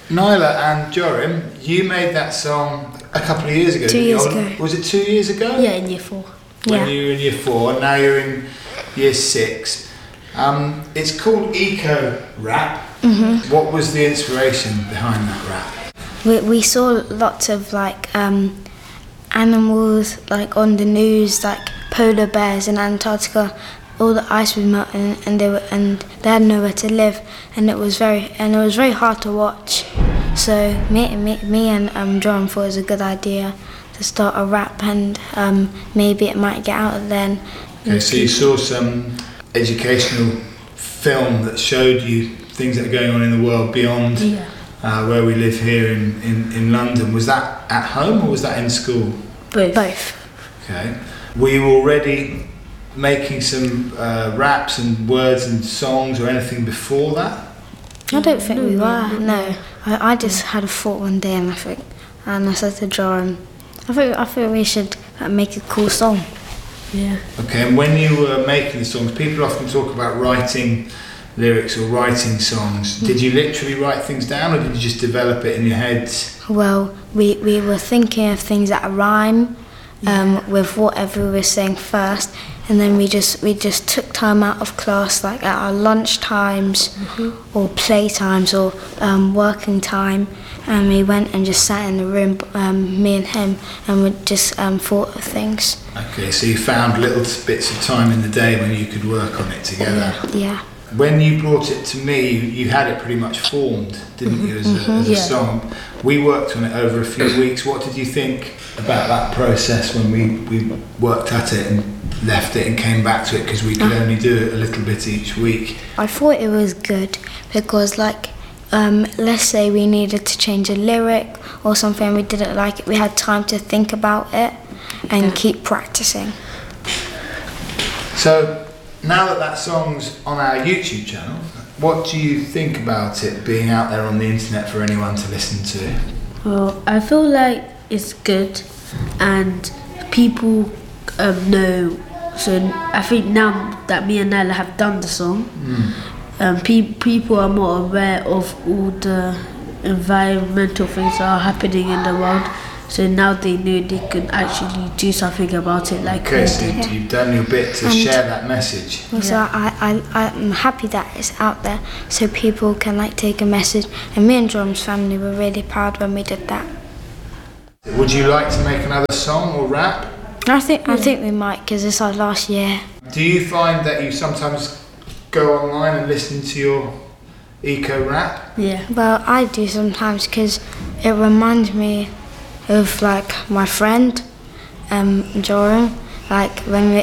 Nyla and Joram, you made that song a couple of years ago. 2 years ago. Was it 2 years ago? Yeah, in year 4. When you were in year 4, and now you're in year 6. It's called Eco Rap. Mm-hmm. What was the inspiration behind that rap? We saw lots of like animals like on the news, like polar bears in Antarctica. All the ice was melting, and they had nowhere to live, and it was very hard to watch. So me and Joram thought it was a good idea to start a rap, and maybe it might get out then. Okay, so you saw some educational film that showed you things that are going on in the world beyond where we live here in London. Was that at home or was that in school? Both. Okay. Were you already making some raps and words and songs or anything before that? I don't think we were. No, I just had a thought one day, and I said to Joram, I think we should make a cool song. Yeah. Okay, and when you were making the songs, people often talk about writing lyrics or writing songs. Did you literally write things down, or did you just develop it in your heads? Well, we were thinking of things that rhyme with whatever we were saying first, and then we just took time out of class, like at our lunch times or play times or working time, and we went and just sat in the room, me and him, and we just thought of things. Okay, so you found little bits of time in the day when you could work on it together. Yeah. When you brought it to me, you had it pretty much formed, didn't you, as a song? We worked on it over a few weeks. What did you think about that process when we worked at it and left it and came back to it, because we could only do it a little bit each week? I thought it was good because, like, let's say we needed to change a lyric or something, we didn't like it, we had time to think about it and keep practicing. So now that song's on our YouTube channel, what do you think about it being out there on the internet for anyone to listen to? Well, I feel like it's good and people know. So I think now that me and Nyla have done the song, people are more aware of all the environmental things that are happening in the world. So now they know they can actually do something about it. Like okay, so you've done your bit to share that message. Also, I'm happy that it's out there so people can like take a message. And me and Joram's family were really proud when we did that. Would you like to make another song or rap? I think we might, because it's our last year. Do you find that you sometimes go online and listen to your eco rap? Yeah. Well, I do sometimes because it reminds me of like my friend Joram, like when